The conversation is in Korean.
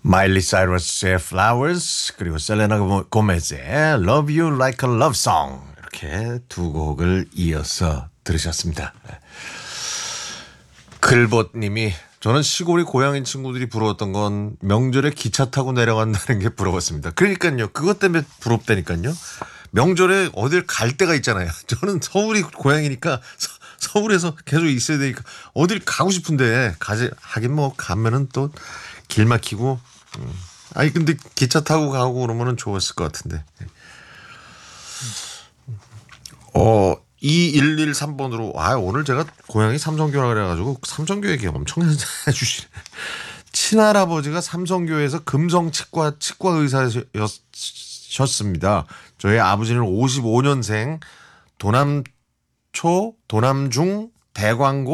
마일리 사이러스의 Flowers 그리고 셀레나 고메즈의 Love You Like a Love Song 이렇게 두 곡을 이어서 들으셨습니다. 글봇님이 저는 시골이 고향인 친구들이 부러웠던 건 명절에 기차 타고 내려간다는 게 부러웠습니다. 그러니까요. 그것 때문에 부럽다니까요. 명절에 어딜 갈 데가 있잖아요. 저는 서울이 고향이니까 서울에서 계속 있어야 되니까 어딜 가고 싶은데 하긴 뭐 가면은 또 길 막히고 아니 근데 기차 타고 가고 그러면은 좋았을 것 같은데. 2113번으로 오늘 제가 고향이 삼성교라 그래가지고 삼성교 얘기 엄청 해주시네. 친할아버지가 삼성교에서 금성 치과 의사셨습니다. 저희 아버지는 55년생 도남초 도남중 대광고